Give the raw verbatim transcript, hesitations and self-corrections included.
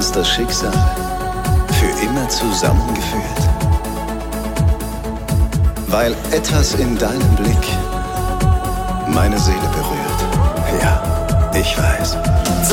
uns das Schicksal für immer zusammengeführt? Weil etwas in deinem Blick meine Seele berührt. Ja, ich weiß.